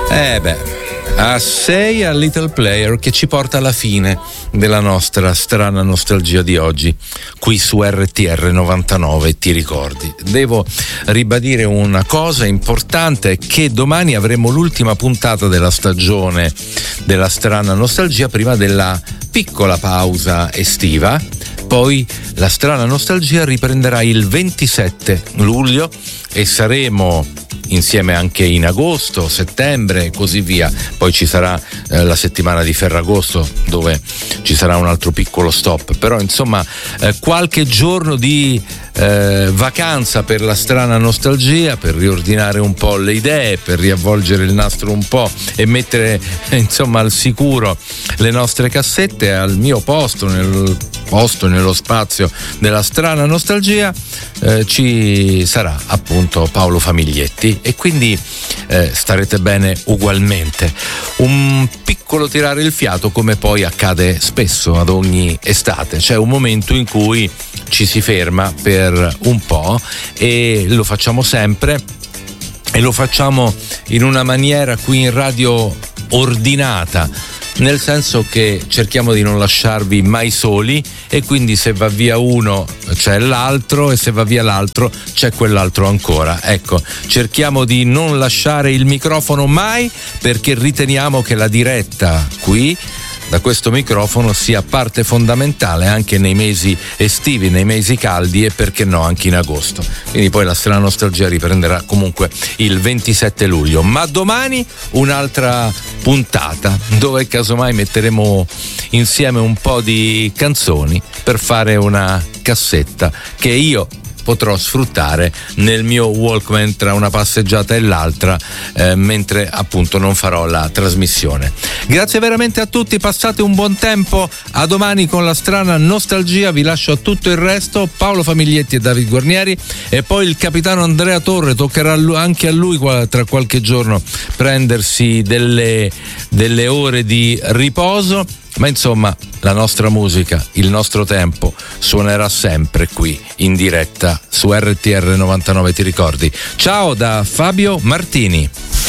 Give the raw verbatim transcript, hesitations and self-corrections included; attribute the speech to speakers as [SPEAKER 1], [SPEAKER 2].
[SPEAKER 1] Eh beh, a sei a Little Player, che ci porta alla fine della nostra strana nostalgia di oggi qui su R T R novantanove. Ti ricordi? Devo ribadire una cosa importante, che domani avremo l'ultima puntata della stagione della strana nostalgia prima della piccola pausa estiva. Poi la strana nostalgia riprenderà il ventisette luglio e saremo insieme anche in agosto, settembre e così via. Poi ci sarà eh, la settimana di Ferragosto, dove ci sarà un altro piccolo stop, però insomma eh, qualche giorno di eh, vacanza per la strana nostalgia, per riordinare un po' le idee, per riavvolgere il nastro un po' e mettere insomma al sicuro le nostre cassette. Al mio posto, nel posto, nello spazio della strana nostalgia, eh, ci sarà appunto Paolo Famiglietti, e quindi eh, starete bene ugualmente. Un piccolo tirare il fiato, come poi accade spesso ad ogni estate. C'è un momento in cui ci si ferma per un po', e lo facciamo sempre, e lo facciamo in una maniera qui in radio ordinata, nel senso che cerchiamo di non lasciarvi mai soli, e quindi se va via uno c'è l'altro, e se va via l'altro c'è quell'altro ancora. Ecco, cerchiamo di non lasciare il microfono mai, perché riteniamo che la diretta qui da questo microfono sia parte fondamentale anche nei mesi estivi, nei mesi caldi, e perché no anche in agosto. Quindi poi la strana nostalgia riprenderà comunque il ventisette luglio, ma domani un'altra puntata dove casomai metteremo insieme un po' di canzoni per fare una cassetta che io potrò sfruttare nel mio Walkman tra una passeggiata e l'altra, eh, mentre appunto non farò la trasmissione. Grazie veramente a tutti, passate un buon tempo, a domani con la strana nostalgia. Vi lascio a tutto il resto, Paolo Famiglietti e David Guarnieri, e poi il capitano Andrea Torre. Toccherà anche a lui tra qualche giorno prendersi delle, delle ore di riposo. Ma insomma, la nostra musica, il nostro tempo suonerà sempre qui in diretta su R T R novantanove, ti ricordi? Ciao da Fabio Martini.